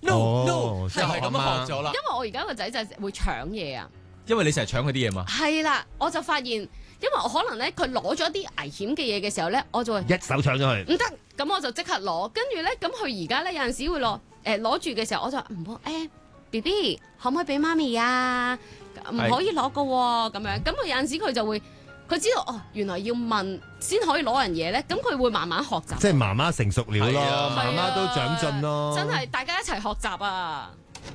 no， 就係咁樣學咗啦。 因為我而家個仔就係會搶嘢啊。 因為你成日搶佢啲嘢嘛。 係啦，我就發現，因為我可能咧，佢攞咗啲危險嘅嘢嘅時候咧，我就會一手搶咗佢。 唔得，咁我就即刻攞。跟住咧，咁佢而家咧有陣時會攞住嘅時候，我就話唔好BB 可唔可以俾媽咪啊？唔可以攞噶喎，咁樣。咁佢有陣時佢就會，佢知道哦，原來要問先可以攞人嘢咧，咁佢會慢慢學習。 即係媽媽成熟了咯， 係啊媽媽都長進咯。 真係大家一齊學習啊！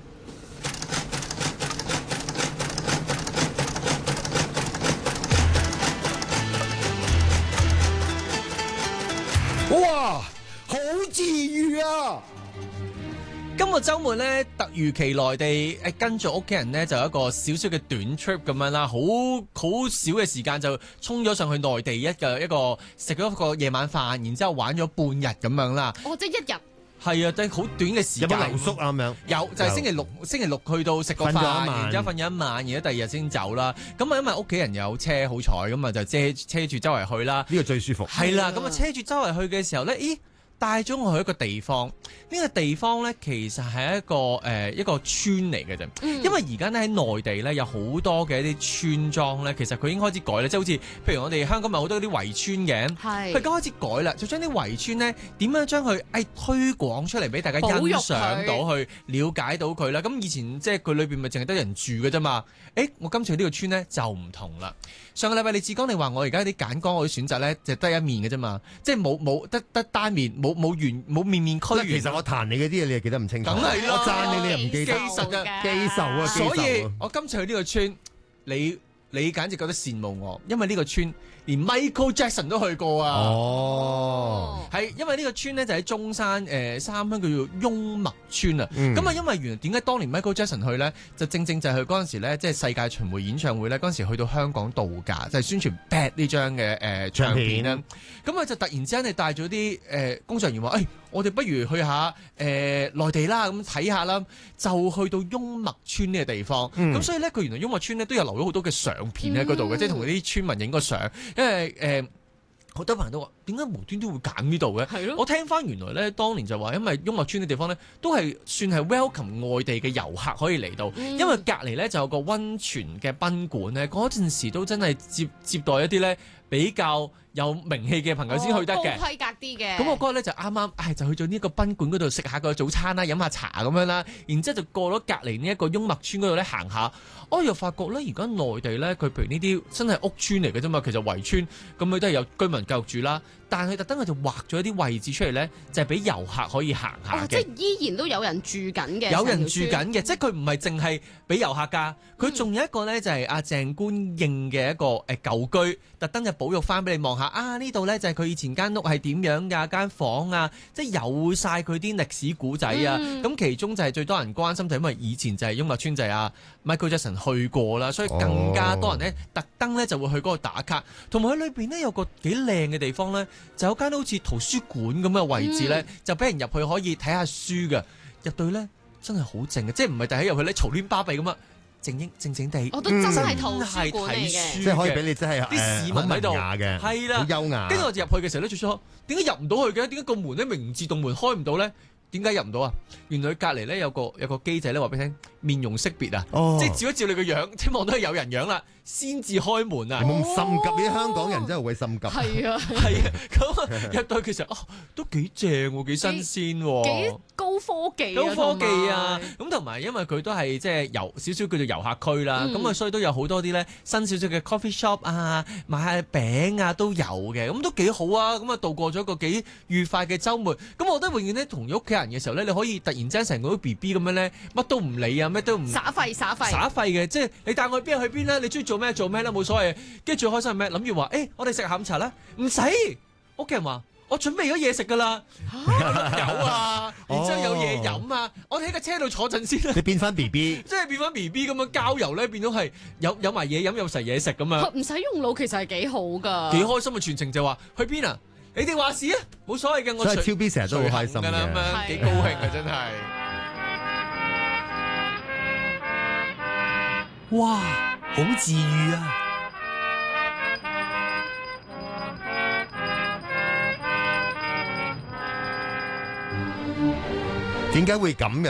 哇，好治癒啊！ 今個週末咧，突如其來地跟住屋企人咧，就有一個少少嘅短 trip 咁樣啦，好少嘅時間就衝咗上去內地一個食咗個夜晚飯，然之後玩咗半日咁樣啦。 哦，即係一日。 係啊，即係好短嘅時間。 有冇留宿啊？咁樣有，就係星期六去到食個飯，然之後瞓咗一晚，然之後第二日先走啦。咁啊，因為屋企人有車，好彩咁啊，就車住周圍去啦。 呢個最舒服。 係啦，咁啊，車住周圍去嘅時候咧，咦？帶咗我去一個地方，呢個地方咧其實係一個村嚟嘅啫。因為而家咧喺內地咧有好多嘅一啲村莊咧，其實佢已經開始改啦，即係好似譬如我哋香港咪好多啲圍村嘅，佢而家開始改啦，就將啲圍村咧點樣將佢推廣出嚟俾大家欣賞到，去了解到佢啦。咁以前即係佢裏邊咪淨係得人住嘅啫嘛。我今次去呢個村咧就唔同啦。上個禮拜你志剛你話我而家啲揀光我啲選擇咧就得一面嘅啫嘛，即係冇得單面。冇面面俱圓。 其實我彈你嗰啲嘢，你係記得唔清楚。 梗係啦， 我讚你，你又唔記得。記仇啊！ 所以我今次去呢個村，你簡直覺得羨慕我，因為呢個村連 Michael Jackson 都去過啊！ 哦， 係因為呢個村咧就喺中山三鄉叫做雍麥村啊。咁啊，因為原來點解當年 Michael Jackson 去咧，就正正就係佢嗰陣時咧，即係世界巡迴演唱會咧，嗰陣時去到香港度假，就係宣傳 Bad 呢張嘅唱片啦。咁佢就突然之間你帶咗啲工作人員話，我哋不如去下內地啦，咁睇下啦，就去到雍麥村呢個地方。咁所以咧，佢原來雍麥村咧都有留咗好多嘅相片喺嗰度嘅，即係同啲村民影個相。因為好多朋友都話點解無端端會揀呢度嘅？係咯，我聽翻原來咧，當年就話因為雍麥村嘅地方咧，都係算係 welcome 外地嘅遊客可以嚟到，因為隔離咧就有個溫泉嘅賓館咧，嗰陣時都真係接待一啲咧比較有名氣嘅朋友先去得嘅， 高規格啲嘅。 咁我嗰日咧就啱啱，就去咗呢個賓館嗰度食下個早餐啦，飲下茶咁樣啦，然之後就過咗隔離呢一個雍麥村嗰度咧行下，我又發覺咧而家內地咧佢譬如呢啲真係屋村嚟嘅啫嘛，其實圍村咁佢都係有居民繼續住啦，但係特登佢就劃咗一啲位置出嚟咧，就係俾遊客可以行下嘅。 即係依然都有人住緊嘅， 有人住緊嘅，即係佢唔係淨係俾遊客㗎，佢仲有一個咧就係阿鄭觀應嘅一個舊居，特登就保育翻俾你望下。呢度呢就係佢以前間屋係點樣㗎，間房啊，即係有晒佢啲歷史古仔啊。咁其中就係最多人關心就係因為以前就係雍麥村就係阿 Michael Jackson 去過啦，所以更加多人呢特登呢就會去嗰度打卡。同埋佢裏邊呢有個幾靚嘅地方呢，就有間好似圖書館咁嘅位置呢，就俾人入去可以睇下書㗎。入到呢真係好靜嘅，即係唔係第一入去呢嘈亂巴閉咁啊！靜靜地， 我都真係圖書館嚟嘅， 即係可以俾你真係啲市民喺度嘅，係啦， 好優雅。 跟住我就入去嘅時候咧，最初點解入唔到去嘅？點解個門咧明自動門開唔到咧？點解入唔到啊？原來隔離咧有個機仔咧話俾你聽，面容識別啊，即係照一照你個樣，即係望到係有人樣啦，先至開門啊！ 有冇咁心急？啲香港人真係會心急。 係啊， 係啊，咁入到去其實都幾正喎，幾新鮮喎， 幾高科技啊！咁同埋因為佢都係即係少少叫做遊客區啦，咁所以都有好多啲咧新少少嘅 coffee shop 啊，買下餅啊都有嘅，咁都幾好啊！咁度過咗一個幾愉快嘅週末。咁我覺得永遠咧同屋企人嘅時候咧，你可以突然之間成個 BB 咁樣咧，乜都唔理啊，咩都唔耍廢嘅，即係你帶我去邊去邊啦，你中意做咩啦，冇所謂。跟住最開心係咩？諗住話我哋食下午茶啦，唔使。屋企人話我準備咗嘢食噶啦，有啊，然之後有嘢飲啊，我哋喺架車度坐陣先啦。 你變翻 BB， 即係變翻 BB 咁樣郊遊咧，變咗係有埋嘢飲，有齊嘢食咁樣。 唔使用腦，其實係幾好噶， 幾開心啊！全程就話去邊啊？你哋話事啊，冇所謂嘅。 所以超 B 成日都好開心嘅， 幾高興啊！真係。 哇，好治癒啊！ 點解會咁樣？